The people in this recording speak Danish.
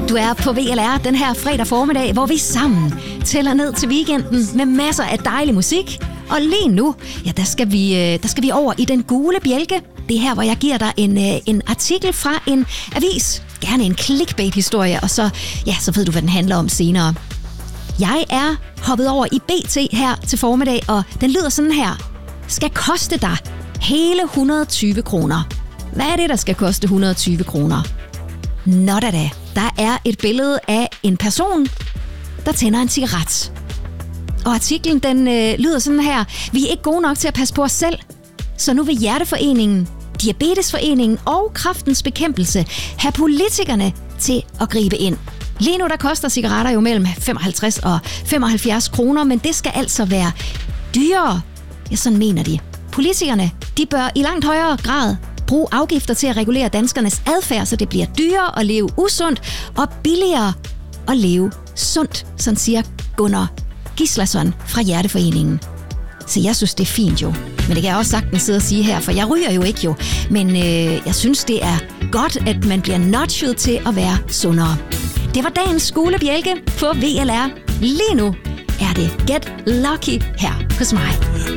Du er på VLR den her fredag formiddag, hvor vi sammen tæller ned til weekenden med masser af dejlig musik. Og lige nu, ja, der skal vi over i den gule bjælke. Det er her, hvor jeg giver dig en artikel fra en avis. Gerne en clickbait-historie, og så ved du, hvad den handler om senere. Jeg er hoppet over i BT her til formiddag, og den lyder sådan her. Skal koste dig hele 120 kroner. Hvad er det, der skal koste 120 kroner? Nå da. Der er et billede af en person, der tænder en cigaret. Og artiklen, den lyder sådan her. Vi er ikke gode nok til at passe på os selv, så nu vil Hjerteforeningen, Diabetesforeningen og Kræftens Bekæmpelse have politikerne til at gribe ind. Lige nu der koster cigaretter jo mellem 55 og 75 kroner, men det skal altså være dyrere. Ja, sådan mener de. Politikerne, de bør i langt højere grad bruge afgifter til at regulere danskernes adfærd, så det bliver dyrere at leve usundt og billigere at leve sundt, sådan siger Gunnar Gislason fra Hjerteforeningen. Så jeg synes, det er fint jo. Men det kan jeg også sagtens sidde og sige her, for jeg ryger jo ikke jo. Men jeg synes, det er godt, at man bliver nudget til at være sundere. Det var dagens skolebjælke på VLR. Lige nu er det Get Lucky her hos mig.